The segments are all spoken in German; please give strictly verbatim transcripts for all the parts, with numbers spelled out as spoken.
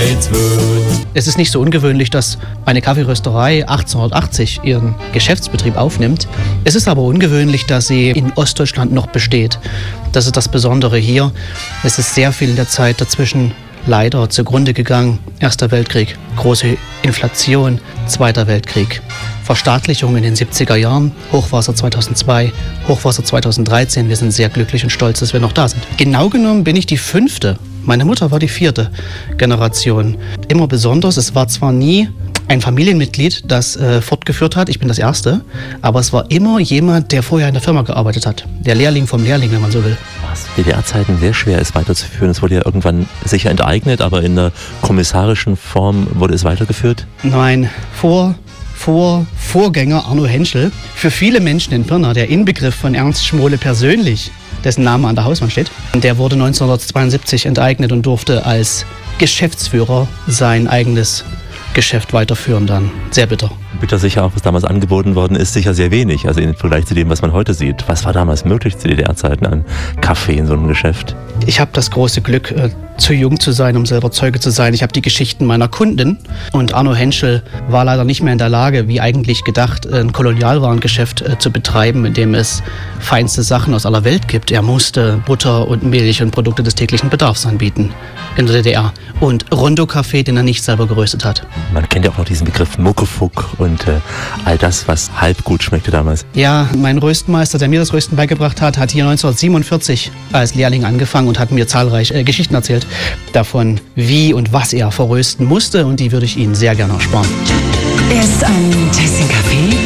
geht's gut. Es ist nicht so ungewöhnlich, dass eine Kaffeerösterei achtzehnhundertachtzig ihren Geschäftsbetrieb aufnimmt. Es ist aber ungewöhnlich, dass sie in Ostdeutschland noch besteht. Das ist das Besondere hier. Es ist sehr viel in der Zeit dazwischen leider zugrunde gegangen. Erster Weltkrieg, große Inflation, Zweiter Weltkrieg. Verstaatlichung in den siebziger Jahren, Hochwasser zweitausendzwei, Hochwasser zweitausenddreizehn. Wir sind sehr glücklich und stolz, dass wir noch da sind. Genau genommen bin ich die fünfte. Meine Mutter war die vierte Generation. Immer besonders, es war zwar nie ein Familienmitglied, das äh, fortgeführt hat, ich bin das Erste, aber es war immer jemand, der vorher in der Firma gearbeitet hat. Der Lehrling vom Lehrling, wenn man so will. Was D D R-Zeiten sehr schwer ist weiterzuführen. Es wurde ja irgendwann sicher enteignet, aber in einer kommissarischen Form wurde es weitergeführt? Nein, vor... Vor Vorgänger Arno Henschel, für viele Menschen in Pirna der Inbegriff von Ernst Schmohle persönlich, dessen Name an der Hauswand steht. Der wurde neunzehnhundertzweiundsiebzig enteignet und durfte als Geschäftsführer sein eigenes Geschäft weiterführen dann. Sehr bitter. Bitter sicher auch, was damals angeboten worden ist, sicher sehr wenig. Also im Vergleich zu dem, was man heute sieht. Was war damals möglich zu D D R-Zeiten an Kaffee in so einem Geschäft? Ich habe das große Glück, äh, zu jung zu sein, um selber Zeuge zu sein. Ich habe die Geschichten meiner Kunden. Und Arno Henschel war leider nicht mehr in der Lage, wie eigentlich gedacht, ein Kolonialwarengeschäft äh, zu betreiben, in dem es feinste Sachen aus aller Welt gibt. Er musste Butter und Milch und Produkte des täglichen Bedarfs anbieten in der D D R. Und Rondo-Kaffee, den er nicht selber geröstet hat. Man kennt ja auch noch diesen Begriff Muckefuck und äh, all das, was halb gut schmeckte damals. Ja, mein Röstmeister, der mir das Rösten beigebracht hat, hat hier neunzehnhundertsiebenundvierzig als Lehrling angefangen und hat mir zahlreiche äh, Geschichten erzählt davon, wie und was er verrösten musste, und die würde ich Ihnen sehr gerne ersparen. Erst ein Tässchen Kaffee?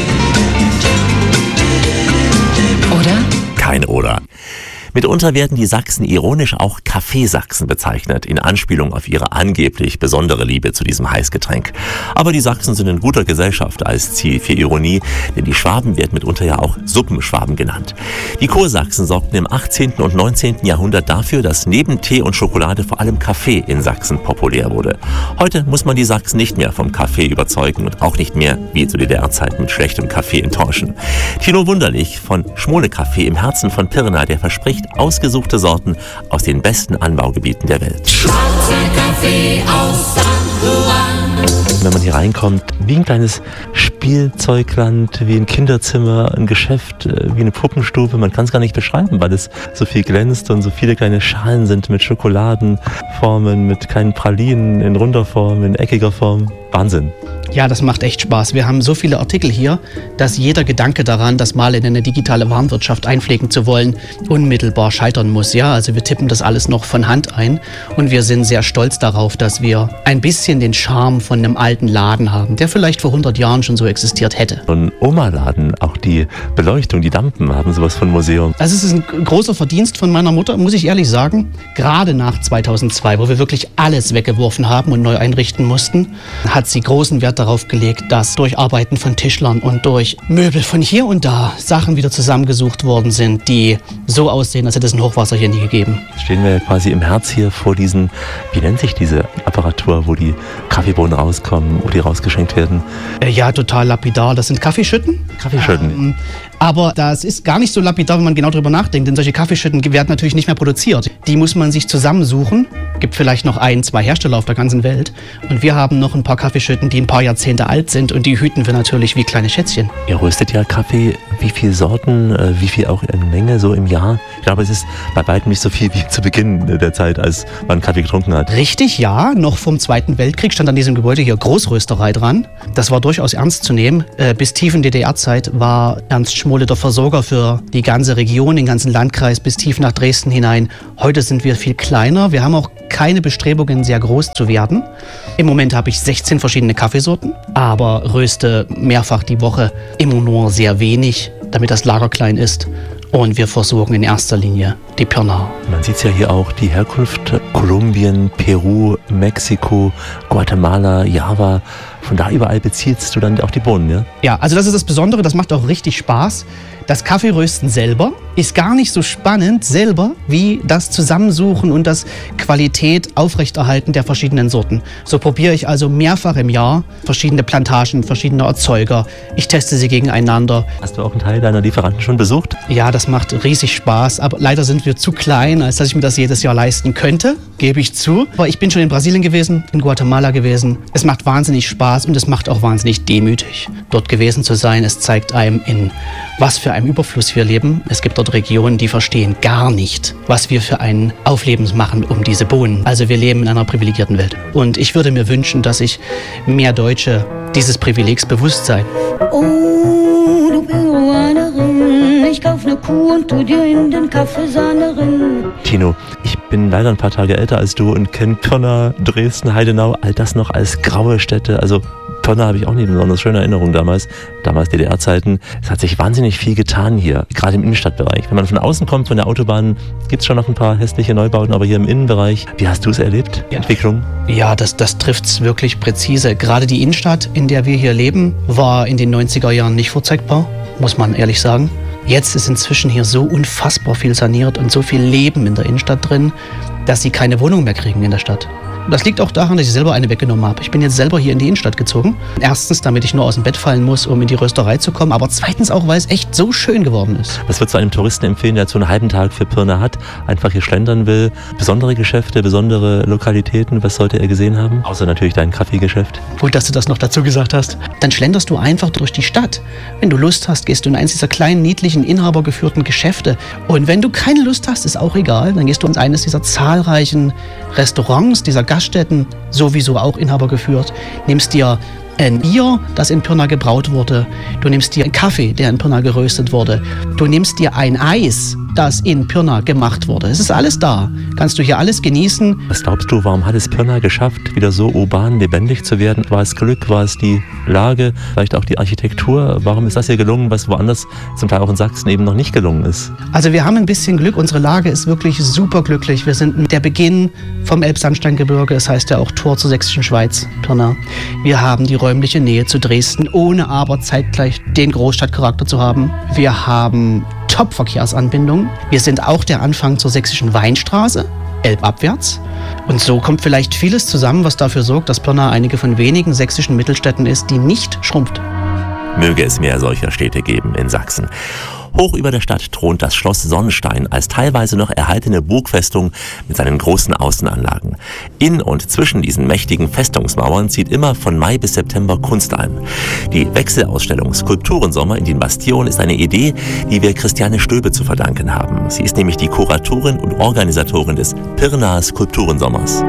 Oder? Kein Oder. Mitunter werden die Sachsen ironisch auch Kaffeesachsen bezeichnet, in Anspielung auf ihre angeblich besondere Liebe zu diesem Heißgetränk. Aber die Sachsen sind in guter Gesellschaft als Ziel für Ironie, denn die Schwaben werden mitunter ja auch Suppenschwaben genannt. Die Kursachsen sorgten im achtzehnten und neunzehnten Jahrhundert dafür, dass neben Tee und Schokolade vor allem Kaffee in Sachsen populär wurde. Heute muss man die Sachsen nicht mehr vom Kaffee überzeugen und auch nicht mehr, wie zu D D R-Zeiten, mit schlechtem Kaffee enttäuschen. Tino Wunderlich von Schmohle Kaffee im Herzen von Pirna, der verspricht ausgesuchte Sorten aus den besten Anbaugebieten der Welt. Schwarzer Kaffee aus San Juan. Wenn man hier reinkommt, wie ein kleines Spielzeugland, wie ein Kinderzimmer, ein Geschäft, wie eine Puppenstube. Man kann es gar nicht beschreiben, weil es so viel glänzt und so viele kleine Schalen sind mit Schokoladenformen, mit kleinen Pralinen in runder Form, in eckiger Form. Wahnsinn. Ja, das macht echt Spaß. Wir haben so viele Artikel hier, dass jeder Gedanke daran, das mal in eine digitale Warenwirtschaft einpflegen zu wollen, unmittelbar scheitern muss. Ja, also wir tippen das alles noch von Hand ein und wir sind sehr stolz darauf, dass wir ein bisschen den Charme von einem alten Laden haben, der vielleicht vor hundert Jahren schon so existiert hätte. So ein Oma-Laden, auch die Beleuchtung, die Lampen haben sowas von Museum. Also es ist ein großer Verdienst von meiner Mutter, muss ich ehrlich sagen. Gerade nach zweitausendzwei, wo wir wirklich alles weggeworfen haben und neu einrichten mussten, hat sie großen Wert darauf gelegt, dass durch Arbeiten von Tischlern und durch Möbel von hier und da Sachen wieder zusammengesucht worden sind, die so aussehen, als hätte es ein Hochwasser hier nie gegeben. Jetzt stehen wir ja quasi im Herz hier vor diesen, wie nennt sich diese Apparatur, wo die Kaffeebohnen rauskommen, wo die rausgeschenkt werden? Äh, ja, total lapidar. Das sind Kaffeeschütten. Kaffeeschütten. Ähm, aber das ist gar nicht so lapidar, wenn man genau drüber nachdenkt, denn solche Kaffeeschütten werden natürlich nicht mehr produziert. Die muss man sich zusammensuchen. Gibt vielleicht noch ein, zwei Hersteller auf der ganzen Welt. Und wir haben noch ein paar Kaffeeschütten, die ein paar Jahrzehnte alt sind, und die hüten wir natürlich wie kleine Schätzchen. Ihr röstet ja Kaffee. Wie viele Sorten, wie viel auch in Menge so im Jahr? Ich glaube, es ist bei weitem nicht so viel wie zu Beginn der Zeit, als man Kaffee getrunken hat. Richtig, ja. Noch vom Zweiten Weltkrieg stand an diesem Gebäude hier Großrösterei dran. Das war durchaus ernst zu nehmen. Bis tief in D D R-Zeit war Ernst Schmohle der Versorger für die ganze Region, den ganzen Landkreis bis tief nach Dresden hinein. Heute sind wir viel kleiner. Wir haben auch keine Bestrebungen, sehr groß zu werden. Im Moment habe ich sechzehn verschiedene Kaffeesorten, aber röste mehrfach die Woche immer nur sehr wenig, damit das Lager klein ist. Und wir versorgen in erster Linie die Pirna. Man sieht ja hier auch die Herkunft: Kolumbien, Peru, Mexiko, Guatemala, Java. von da überall beziehst du dann auch die Bohnen, ja? Ja, also das ist das Besondere, das macht auch richtig Spaß. Das Kaffeerösten selber ist gar nicht so spannend selber wie das Zusammensuchen und das Qualität aufrechterhalten der verschiedenen Sorten. So probiere ich also mehrfach im Jahr verschiedene Plantagen, verschiedene Erzeuger. Ich teste sie gegeneinander. Hast du auch einen Teil deiner Lieferanten schon besucht? Ja, das macht riesig Spaß, aber leider sind wir zu klein, als dass ich mir das jedes Jahr leisten könnte, gebe ich zu. Aber ich bin schon in Brasilien gewesen, in Guatemala gewesen. Es macht wahnsinnig Spaß und es macht auch wahnsinnig demütig, dort gewesen zu sein. Es zeigt einem, in was für einem Überfluss wir leben. Es gibt dort Regionen, die verstehen gar nicht, was wir für ein Aufleben machen um diese Bohnen. Also wir leben in einer privilegierten Welt. Und ich würde mir wünschen, dass sich mehr Deutsche dieses Privilegs bewusst sein. Oh, du Peruanerin, ich kauf ne Kuh und tu dir in den Kaffee Sahne rein. Tino, ich bin leider ein paar Tage älter als du und kenne Pirna, Dresden, Heidenau, all das noch als graue Städte. Also Pirna habe ich auch nicht besonders schöne Erinnerungen damals, damals D D R-Zeiten. Es hat sich wahnsinnig viel getan hier, gerade im Innenstadtbereich. Wenn man von außen kommt, von der Autobahn, gibt es schon noch ein paar hässliche Neubauten, aber hier im Innenbereich, wie hast du es erlebt, die Entwicklung? Ja, das, das trifft es wirklich präzise. Gerade die Innenstadt, in der wir hier leben, war in den neunziger Jahren nicht vorzeigbar, muss man ehrlich sagen. Jetzt ist inzwischen hier so unfassbar viel saniert und so viel Leben in der Innenstadt drin, dass sie keine Wohnung mehr kriegen in der Stadt. Das liegt auch daran, dass ich selber eine weggenommen habe. Ich bin jetzt selber hier in die Innenstadt gezogen. Erstens, damit ich nur aus dem Bett fallen muss, um in die Rösterei zu kommen. Aber zweitens auch, weil es echt so schön geworden ist. Was würdest du einem Touristen empfehlen, der so einen halben Tag für Pirna hat, einfach hier schlendern will? Besondere Geschäfte, besondere Lokalitäten, was sollte er gesehen haben? Außer natürlich dein Kaffeegeschäft. Gut, dass du das noch dazu gesagt hast. Dann schlenderst du einfach durch die Stadt. Wenn du Lust hast, gehst du in eines dieser kleinen, niedlichen, inhabergeführten Geschäfte. Und wenn du keine Lust hast, ist auch egal. Dann gehst du in eines dieser zahlreichen Restaurants, dieser Gaststätten, sowieso auch Inhaber geführt, nimmst dir ein Bier, das in Pirna gebraut wurde, du nimmst dir einen Kaffee, der in Pirna geröstet wurde, du nimmst dir ein Eis, das in Pirna gemacht wurde. Es ist alles da. Kannst du hier alles genießen. Was glaubst du, warum hat es Pirna geschafft, wieder so urban lebendig zu werden? War es Glück, war es die Lage, vielleicht auch die Architektur? Warum ist das hier gelungen, was woanders, zum Teil auch in Sachsen, eben noch nicht gelungen ist? Also wir haben ein bisschen Glück. Unsere Lage ist wirklich super glücklich. Wir sind der Beginn vom Elbsandsteingebirge. Es heißt ja auch Tor zur sächsischen Schweiz, Pirna. Wir haben die räumliche Nähe zu Dresden, ohne aber zeitgleich den Großstadtcharakter zu haben. Wir haben Top-Verkehrsanbindung. Wir sind auch der Anfang zur sächsischen Weinstraße, elbabwärts. Und so kommt vielleicht vieles zusammen, was dafür sorgt, dass Pirna einige von wenigen sächsischen Mittelstädten ist, die nicht schrumpft. Möge es mehr solcher Städte geben in Sachsen. Hoch über der Stadt thront das Schloss Sonnenstein als teilweise noch erhaltene Burgfestung mit seinen großen Außenanlagen. In und zwischen diesen mächtigen Festungsmauern zieht immer von Mai bis September Kunst ein. Die Wechselausstellung Skulpturensommer in den Bastionen ist eine Idee, die wir Christiane Stöbe zu verdanken haben. Sie ist nämlich die Kuratorin und Organisatorin des Pirna Skulpturensommers.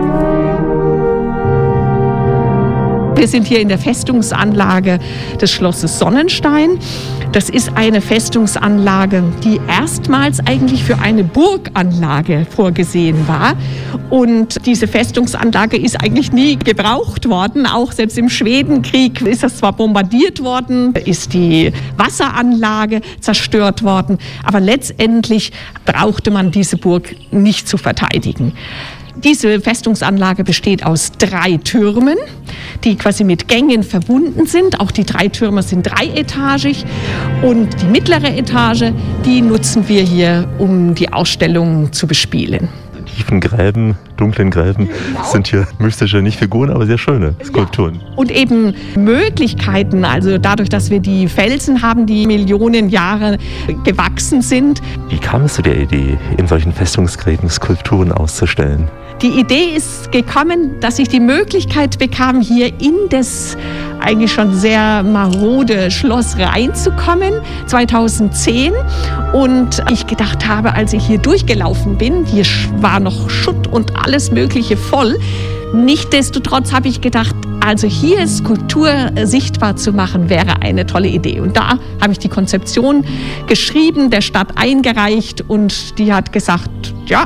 Wir sind hier in der Festungsanlage des Schlosses Sonnenstein. Das ist eine Festungsanlage, die erstmals eigentlich für eine Burganlage vorgesehen war. Und diese Festungsanlage ist eigentlich nie gebraucht worden. Auch selbst im Schwedenkrieg ist das zwar bombardiert worden, ist die Wasseranlage zerstört worden. Aber letztendlich brauchte man diese Burg nicht zu verteidigen. Diese Festungsanlage besteht aus drei Türmen, die quasi mit Gängen verbunden sind. Auch die drei Türme sind dreietagig. Und die mittlere Etage, die nutzen wir hier, um die Ausstellung zu bespielen. Tiefen Gräben, dunklen Gräben sind hier mystische, nicht Figuren, aber sehr schöne Skulpturen. Ja. Und eben Möglichkeiten, also dadurch, dass wir die Felsen haben, die Millionen Jahre gewachsen sind. Wie kam es zu der Idee, in solchen Festungsgräben Skulpturen auszustellen? Die Idee ist gekommen, dass ich die Möglichkeit bekam, hier in das eigentlich schon sehr marode Schloss reinzukommen, zweitausendzehn. Und ich gedacht habe, als ich hier durchgelaufen bin, hier war noch Schutt und alles Mögliche voll. Nichtsdestotrotz habe ich gedacht, also hier Skulptur sichtbar zu machen, wäre eine tolle Idee. Und da habe ich die Konzeption geschrieben, der Stadt eingereicht und die hat gesagt, ja,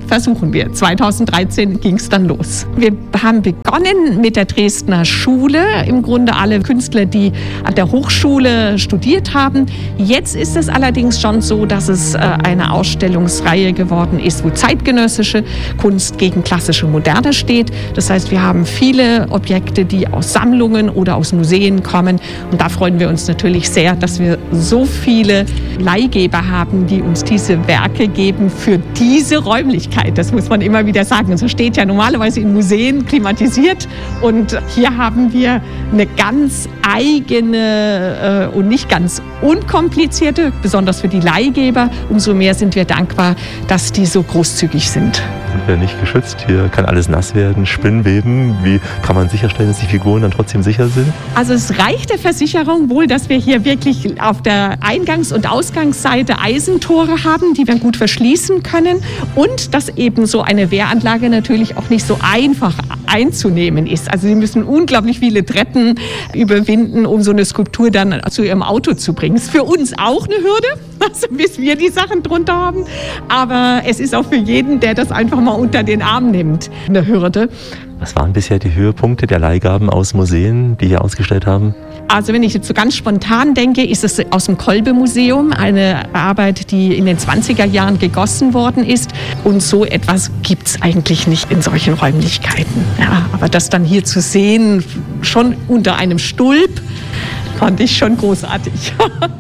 versuchen wir. zweitausenddreizehn ging es dann los. Wir haben begonnen mit der Dresdner Schule, im Grunde alle Künstler, die an der Hochschule studiert haben. Jetzt ist es allerdings schon so, dass es äh, eine Ausstellungsreihe geworden ist, wo zeitgenössische Kunst gegen klassische Moderne steht. Das heißt, wir haben viele Objekte, die aus Sammlungen oder aus Museen kommen. Und da freuen wir uns natürlich sehr, dass wir so viele Leihgeber haben, die uns diese Werke geben für diese Räumlichkeit. Das muss man immer wieder sagen. Es steht ja normalerweise in Museen klimatisiert. Und hier haben wir eine ganz eigene äh, und nicht ganz unkomplizierte, besonders für die Leihgeber. Umso mehr sind wir dankbar, dass die so großzügig sind. Sind wir nicht geschützt? Hier kann alles nass werden, Spinnweben. Wie kann man sicherstellen, dass die Figuren dann trotzdem sicher sind? Also es reicht der Versicherung wohl, dass wir hier wirklich auf der Eingangs- und Ausgangsseite Eisentore haben, die wir gut verschließen können und dass eben so eine Wehranlage natürlich auch nicht so einfach einzunehmen ist. Also sie müssen unglaublich viele Treppen überwinden, um so eine Skulptur dann zu ihrem Auto zu bringen. Ist für uns auch eine Hürde, also bis wir die Sachen drunter haben. Aber es ist auch für jeden, der das einfach mal unter den Arm nimmt, eine Hürde. Was waren bisher die Höhepunkte der Leihgaben aus Museen, die hier ausgestellt haben? Also wenn ich jetzt so ganz spontan denke, ist es aus dem Kolbe-Museum, eine Arbeit, die in den zwanziger Jahren gegossen worden ist. Und so etwas gibt es eigentlich nicht in solchen Räumlichkeiten. Ja, aber das dann hier zu sehen, schon unter einem Stulp, fand ich schon großartig.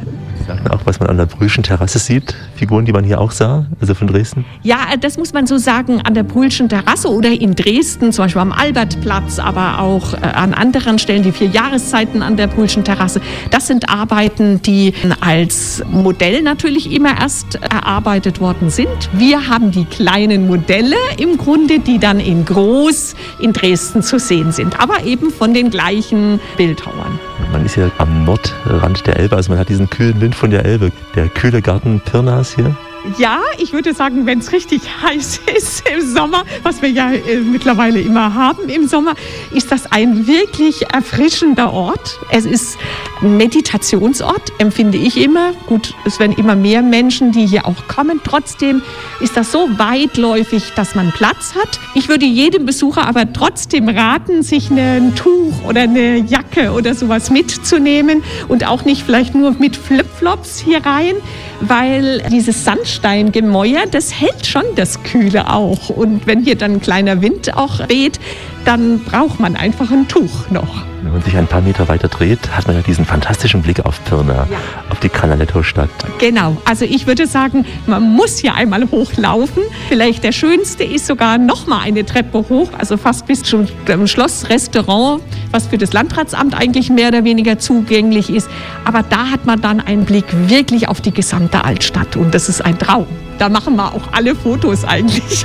Auch was man an der Brühlschen Terrasse sieht, Figuren, die man hier auch sah, also von Dresden? Ja, das muss man so sagen, an der Brühlschen Terrasse oder in Dresden, zum Beispiel am Albertplatz, aber auch äh, an anderen Stellen, die vier Jahreszeiten an der Brühlschen Terrasse. Das sind Arbeiten, die als Modell natürlich immer erst erarbeitet worden sind. Wir haben die kleinen Modelle im Grunde, die dann in groß in Dresden zu sehen sind, aber eben von den gleichen Bildhauern. Man ist ja am Nordrand der Elbe, also man hat diesen kühlen Wind von der Elbe. Der kühle Garten Pirnas hier. Ja, ich würde sagen, wenn es richtig heiß ist im Sommer, was wir ja äh, mittlerweile immer haben im Sommer, ist das ein wirklich erfrischender Ort. Es ist ein Meditationsort, empfinde ich immer. Gut, es werden immer mehr Menschen, die hier auch kommen. Trotzdem ist das so weitläufig, dass man Platz hat. Ich würde jedem Besucher aber trotzdem raten, sich ein Tuch oder eine Jacke oder sowas mitzunehmen und auch nicht vielleicht nur mit Flipflops hier rein, weil dieses Sandsteingemäuer, das hält schon das Kühle auch. Und wenn hier dann ein kleiner Wind auch weht, dann braucht man einfach ein Tuch noch. Wenn man sich ein paar Meter weiter dreht, hat man ja diesen fantastischen Blick auf Pirna, ja, auf die Canaletto-Stadt. Genau, also ich würde sagen, man muss hier einmal hochlaufen. Vielleicht der schönste ist sogar noch mal eine Treppe hoch, also fast bis zum Schlossrestaurant, was für das Landratsamt eigentlich mehr oder weniger zugänglich ist. Aber da hat man dann einen Blick wirklich auf die gesamte Altstadt und das ist ein Traum. Da machen wir auch alle Fotos eigentlich.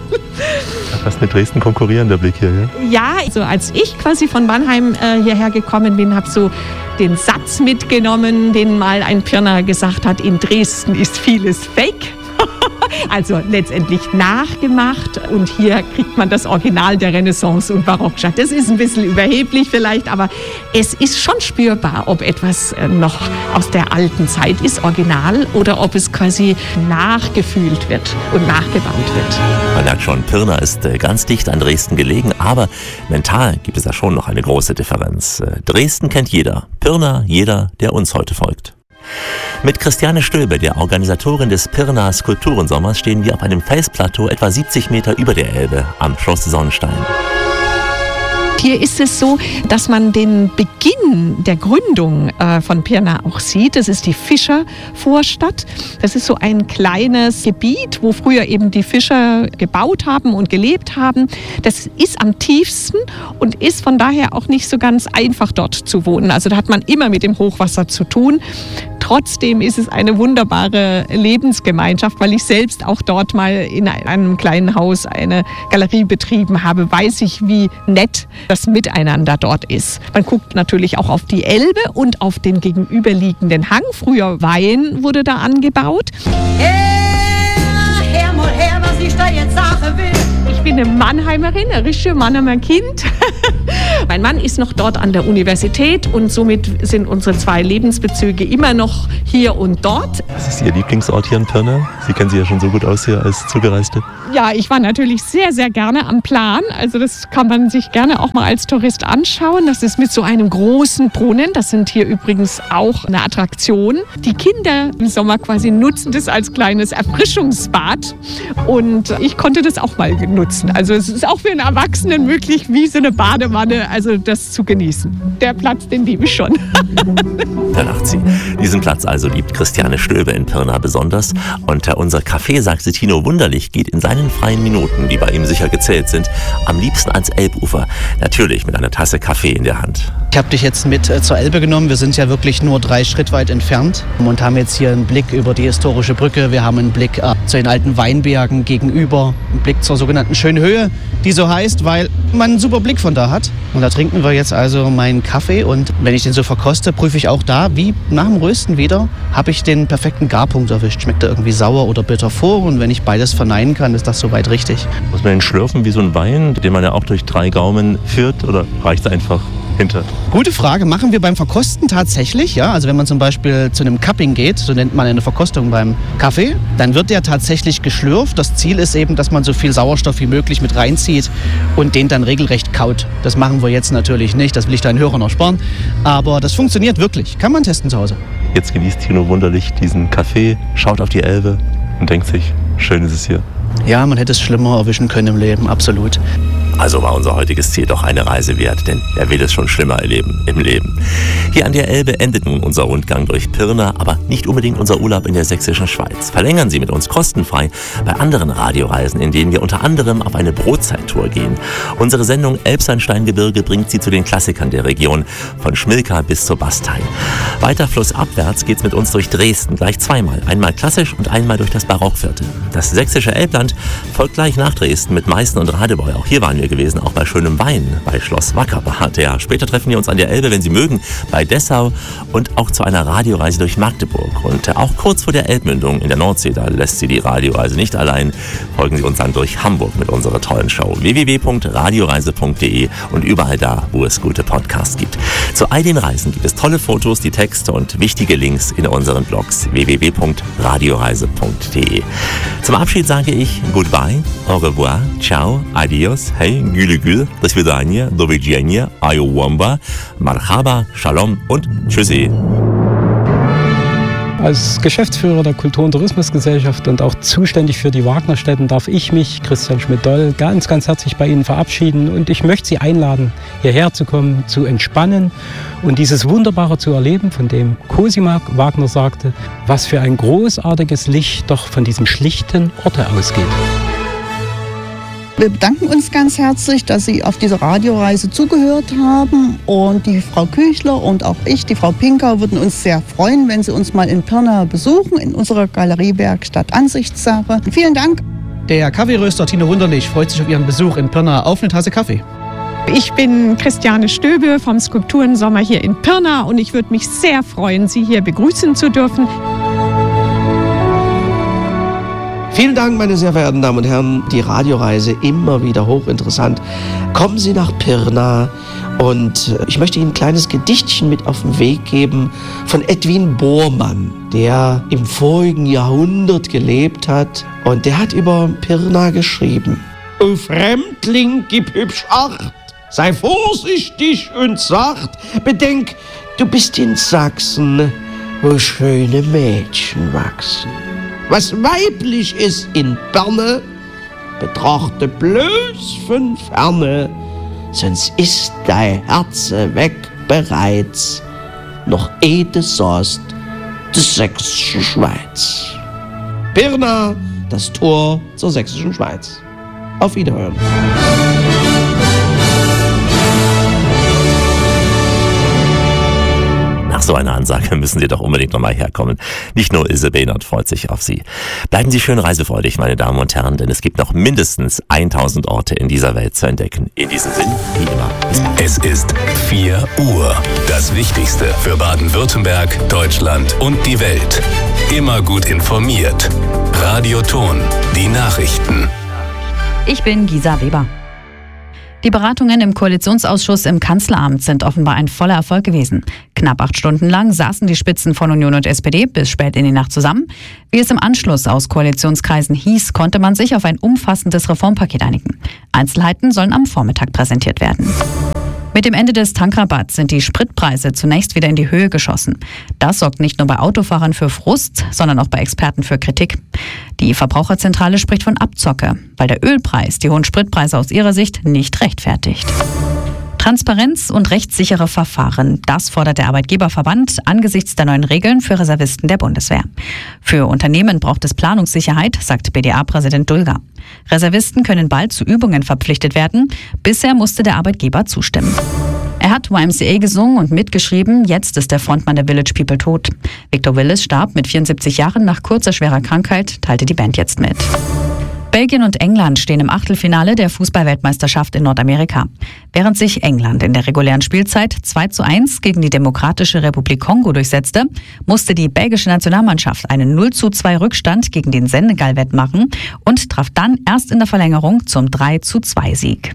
Fast mit Dresden konkurrierender Blick hier, ja? Ja, also als ich quasi von Mannheim äh, hierher gekommen bin, habe so den Satz mitgenommen, den mal ein Pirner gesagt hat, in Dresden ist vieles Fake. Also letztendlich nachgemacht und hier kriegt man das Original der Renaissance und Barockstadt. Das ist ein bisschen überheblich vielleicht, aber es ist schon spürbar, ob etwas noch aus der alten Zeit ist, original, oder ob es quasi nachgefühlt wird und nachgebaut wird. Man merkt schon, Pirna ist ganz dicht an Dresden gelegen, aber mental gibt es da schon noch eine große Differenz. Dresden kennt jeder, Pirna jeder, der uns heute folgt. Mit Christiane Stöbe, der Organisatorin des Pirna Skulpturensommers, stehen wir auf einem Felsplateau etwa siebzig Meter über der Elbe am Schloss Sonnenstein. Hier ist es so, dass man den Beginn der Gründung äh, von Pirna auch sieht. Das ist die Fischervorstadt. Das ist so ein kleines Gebiet, wo früher eben die Fischer gebaut haben und gelebt haben. Das ist am tiefsten und ist von daher auch nicht so ganz einfach dort zu wohnen. Also da hat man immer mit dem Hochwasser zu tun. Trotzdem ist es eine wunderbare Lebensgemeinschaft, weil ich selbst auch dort mal in einem kleinen Haus eine Galerie betrieben habe, weiß ich, wie nett das Miteinander dort ist. Man guckt natürlich auch auf die Elbe und auf den gegenüberliegenden Hang. Früher Wein wurde da angebaut. Her, her mal her, was ich da jetzt sagen will. Ich bin eine Mannheimerin, ein richtiges Mannheimer Kind. Mein Mein Mann ist noch dort an der Universität und somit sind unsere zwei Lebensbezüge immer noch hier und dort. Was ist Ihr Lieblingsort hier in Pirna? Sie kennen sich ja schon so gut aus hier als Zugereiste. Ja, ich war natürlich sehr, sehr gerne am Plan. Also das kann man sich gerne auch mal als Tourist anschauen. Das ist mit so einem großen Brunnen. Das sind hier übrigens auch eine Attraktion. Die Kinder im Sommer quasi nutzen das als kleines Erfrischungsbad. Und ich konnte das auch mal nutzen. Also es ist auch für einen Erwachsenen möglich, wie so eine Badewanne, also das zu genießen. Der Platz, den liebe ich schon. Da lacht sie. Diesen Platz also liebt Christiane Stöbe in Pirna besonders. Und unser Kaffeesachse Tino Wunderlich geht in seinen freien Minuten, die bei ihm sicher gezählt sind, am liebsten ans Elbufer. Natürlich mit einer Tasse Kaffee in der Hand. Ich habe dich jetzt mit äh, zur Elbe genommen. Wir sind ja wirklich nur drei Schritt weit entfernt und haben jetzt hier einen Blick über die historische Brücke. Wir haben einen Blick äh, zu den alten Weinbergen gegenüber, einen Blick zur sogenannten Schönhöhe, die so heißt, weil man einen super Blick von da hat. Und da trinken wir jetzt also meinen Kaffee und wenn ich den so verkoste, prüfe ich auch da, wie nach dem Rösten wieder, habe ich den perfekten Garpunkt erwischt. Schmeckt er irgendwie sauer oder bitter vor? Und wenn ich beides verneinen kann, ist das soweit richtig. Muss man den schlürfen wie so ein Wein, den man ja auch durch drei Gaumen führt, oder reicht es einfach hinter? Gute Frage. Machen wir beim Verkosten tatsächlich. Ja? Also wenn man zum Beispiel zu einem Cupping geht, so nennt man eine Verkostung beim Kaffee, dann wird der tatsächlich geschlürft. Das Ziel ist eben, dass man so viel Sauerstoff wie möglich mit reinzieht und den dann regelrecht kaut. Das machen wir jetzt natürlich nicht. Das will ich deinen Hörern ersparen. Aber das funktioniert wirklich. Kann man testen zu Hause. Jetzt genießt Tino Wunderlich diesen Kaffee, schaut auf die Elbe und denkt sich, schön ist es hier. Ja, man hätte es schlimmer erwischen können im Leben, absolut. Also war unser heutiges Ziel doch eine Reise wert, denn wer will es schon schlimmer erleben im Leben? Hier an der Elbe endet nun unser Rundgang durch Pirna, aber nicht unbedingt unser Urlaub in der sächsischen Schweiz. Verlängern Sie mit uns kostenfrei bei anderen Radioreisen, in denen wir unter anderem auf eine Brotzeit-Tour gehen. Unsere Sendung Elbsandsteingebirge bringt Sie zu den Klassikern der Region, von Schmilka bis zur Bastein. Weiter flussabwärts geht's mit uns durch Dresden, gleich zweimal. Einmal klassisch und einmal durch das Barockviertel. Das sächsische Elbland folgt gleich nach Dresden mit Meißen und Radebeul. Auch hier waren wir gewesen, auch bei schönem Wein, bei Schloss Wackerbad. Ja, später treffen wir uns an der Elbe, wenn Sie mögen, bei Dessau und auch zu einer Radioreise durch Magdeburg. Und äh, auch kurz vor der Elbmündung in der Nordsee, da lässt Sie die Radioreise nicht allein. Folgen Sie uns dann durch Hamburg mit unserer tollen Show. w w w punkt radioreise punkt d e und überall da, wo es gute Podcasts gibt. Zu all den Reisen gibt es tolle Fotos, die Texte und wichtige Links in unseren Blogs w w w punkt radioreise punkt d e. Zum Abschied sage ich Goodbye, au revoir, ciao, adios, hey, Güle Gül, do svidania, do widzenia, ayowamba, marhaba, shalom und tschüssi. Als Geschäftsführer der Kultur- und Tourismusgesellschaft und auch zuständig für die Wagnerstätten darf ich mich, Christian Schmidt-Doll, ganz, ganz herzlich bei Ihnen verabschieden. Und ich möchte Sie einladen, hierher zu kommen, zu entspannen und dieses Wunderbare zu erleben, von dem Cosima Wagner sagte, was für ein großartiges Licht doch von diesem schlichten Orte ausgeht. Wir bedanken uns ganz herzlich, dass Sie auf dieser Radioreise zugehört haben. Und die Frau Küchler und auch ich, die Frau Pinker, würden uns sehr freuen, wenn Sie uns mal in Pirna besuchen, in unserer Galeriewerkstatt Ansichtssache. Vielen Dank. Der Kaffeeröster Tino Wunderlich freut sich auf Ihren Besuch in Pirna auf eine Tasse Kaffee. Ich bin Christiane Stöbe vom Skulpturensommer hier in Pirna und ich würde mich sehr freuen, Sie hier begrüßen zu dürfen. Vielen Dank, meine sehr verehrten Damen und Herren. Die Radioreise immer wieder hochinteressant. Kommen Sie nach Pirna und ich möchte Ihnen ein kleines Gedichtchen mit auf den Weg geben von Edwin Bormann, der im vorigen Jahrhundert gelebt hat und der hat über Pirna geschrieben. O Fremdling, gib hübsch Acht, sei vorsichtig und sacht, bedenk, du bist in Sachsen, wo schöne Mädchen wachsen. Was weiblich ist in Berne, betrachte bloß von ferne, sonst ist dein Herze weg bereits, noch eh du sahst, die sächsische Schweiz. Pirna, das Tor zur sächsischen Schweiz. Auf Wiederhören. Nach so einer Ansage müssen Sie doch unbedingt nochmal herkommen. Nicht nur Ilse Behnert freut sich auf Sie. Bleiben Sie schön reisefreudig, meine Damen und Herren, denn es gibt noch mindestens tausend Orte in dieser Welt zu entdecken. In diesem Sinn, wie immer, bis bald. Es ist vier Uhr. Das Wichtigste für Baden-Württemberg, Deutschland und die Welt. Immer gut informiert. Radio Ton, die Nachrichten. Ich bin Gisa Weber. Die Beratungen im Koalitionsausschuss im Kanzleramt sind offenbar ein voller Erfolg gewesen. Knapp acht Stunden lang saßen die Spitzen von Union und S P D bis spät in die Nacht zusammen. Wie es im Anschluss aus Koalitionskreisen hieß, konnte man sich auf ein umfassendes Reformpaket einigen. Einzelheiten sollen am Vormittag präsentiert werden. Mit dem Ende des Tankrabatts sind die Spritpreise zunächst wieder in die Höhe geschossen. Das sorgt nicht nur bei Autofahrern für Frust, sondern auch bei Experten für Kritik. Die Verbraucherzentrale spricht von Abzocke, weil der Ölpreis die hohen Spritpreise aus ihrer Sicht nicht rechtfertigt. Transparenz und rechtssichere Verfahren, das fordert der Arbeitgeberverband angesichts der neuen Regeln für Reservisten der Bundeswehr. Für Unternehmen braucht es Planungssicherheit, sagt B D A-Präsident Dulger. Reservisten können bald zu Übungen verpflichtet werden. Bisher musste der Arbeitgeber zustimmen. Er hat Y M C A gesungen und mitgeschrieben, jetzt ist der Frontmann der Village People tot. Victor Willis starb mit vierundsiebzig Jahren nach kurzer schwerer Krankheit, teilte die Band jetzt mit. Belgien und England stehen im Achtelfinale der Fußball-Weltmeisterschaft in Nordamerika. Während sich England in der regulären Spielzeit zwei zu eins gegen die Demokratische Republik Kongo durchsetzte, musste die belgische Nationalmannschaft einen null zu zwei Rückstand gegen den Senegal wettmachen und traf dann erst in der Verlängerung zum drei zu zwei Sieg.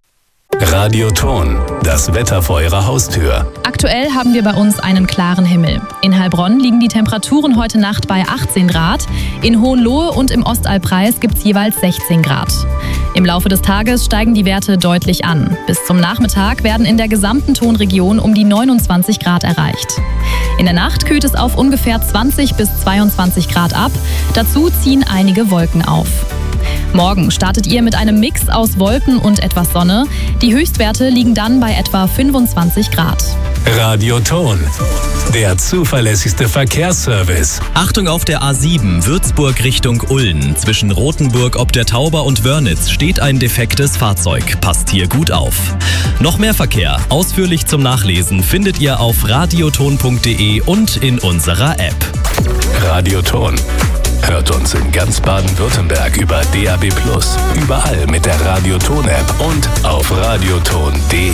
Radioton, das Wetter vor Ihrer Haustür. Aktuell haben wir bei uns einen klaren Himmel. In Heilbronn liegen die Temperaturen heute Nacht bei achtzehn Grad. In Hohenlohe und im Ostalbkreis gibt es jeweils sechzehn Grad. Im Laufe des Tages steigen die Werte deutlich an. Bis zum Nachmittag werden in der gesamten Tonregion um die neunundzwanzig Grad erreicht. In der Nacht kühlt es auf ungefähr zwanzig bis zweiundzwanzig Grad ab. Dazu ziehen einige Wolken auf. Morgen startet ihr mit einem Mix aus Wolken und etwas Sonne. Die Höchstwerte liegen dann bei etwa fünfundzwanzig Grad. Radioton, der zuverlässigste Verkehrsservice. Achtung auf der A sieben, Würzburg Richtung Ulm. Zwischen Rothenburg ob der Tauber und Wörnitz steht ein defektes Fahrzeug. Passt hier gut auf. Noch mehr Verkehr, ausführlich zum Nachlesen, findet ihr auf radioton punkt de und in unserer App. Radioton. Hört uns in ganz Baden-Württemberg über D A B plus, überall mit der Radioton-App und auf radioton punkt de.